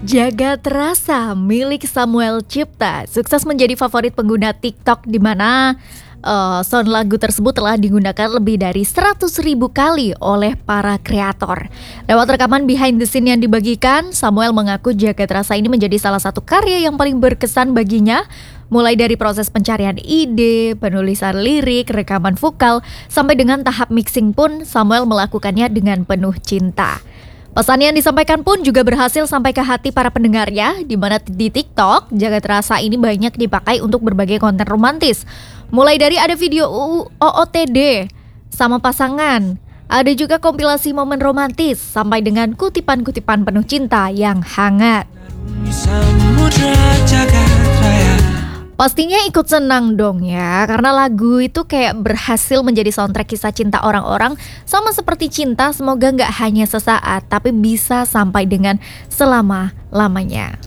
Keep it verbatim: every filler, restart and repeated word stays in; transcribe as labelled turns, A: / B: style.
A: Jagat Rasa milik Samuel Cipta sukses menjadi favorit pengguna TikTok di mana uh, sound lagu tersebut telah digunakan lebih dari seratus ribu kali oleh para kreator. Lewat rekaman behind the scene yang dibagikan, Samuel mengaku Jagat Rasa ini menjadi salah satu karya yang paling berkesan baginya, mulai dari proses pencarian ide, penulisan lirik, rekaman vokal, sampai dengan tahap mixing pun Samuel melakukannya dengan penuh cinta. Pesan yang disampaikan pun juga berhasil sampai ke hati para pendengarnya, di mana di TikTok, Jagat Rasa ini banyak dipakai untuk berbagai konten romantis. Mulai dari ada video O O T D sama pasangan, ada juga kompilasi momen romantis, sampai dengan kutipan-kutipan penuh cinta yang hangat. Pastinya ikut senang dong ya, karena lagu itu kayak berhasil menjadi soundtrack kisah cinta orang-orang. Sama seperti cinta, semoga gak hanya sesaat, tapi bisa sampai dengan selama-lamanya.